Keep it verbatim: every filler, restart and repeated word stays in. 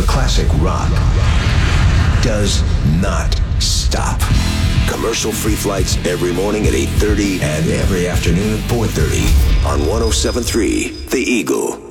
classic rock does not stop. Commercial-free flights every morning at eight thirty and every afternoon at four thirty on one oh seven point three The Eagle.